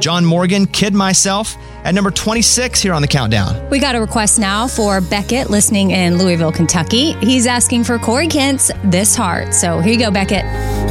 John Morgan, Kid Myself, at number 26 here on the countdown. We got a request now for Beckett, listening in Louisville, Kentucky. He's asking for Corey Kent's This Heart. So here you go, Beckett.